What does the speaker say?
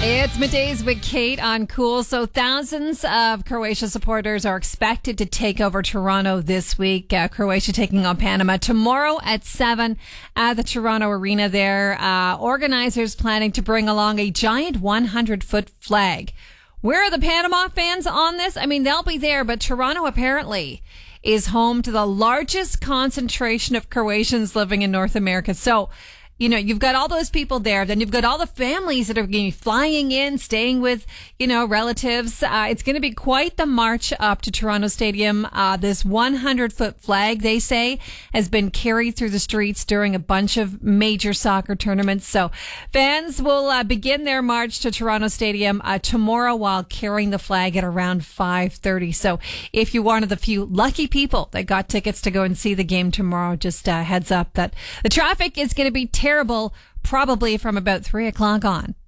It's Middays with Kate on Cool. So thousands of Croatia supporters are expected to take over Toronto this week. Croatia taking on Panama tomorrow at 7 at the Toronto Arena there. Organizers planning to bring along a giant 100-foot flag. Where are the Panama fans on this? I mean, they'll be there, but Toronto apparently is home to the largest concentration of Croatians living in North America. So, you know, you've got all those people there. Then you've got all the families that are going to be flying in, staying with, relatives. It's going to be quite the march up to Toronto Stadium. This 100-foot flag, they say, has been carried through the streets during a bunch of major soccer tournaments. So fans will begin their march to Toronto Stadium tomorrow while carrying the flag at around 5:30. So if you're one of the few lucky people that got tickets to go and see the game tomorrow, just heads up that the traffic is going to be terrible, probably from about 3 o'clock on.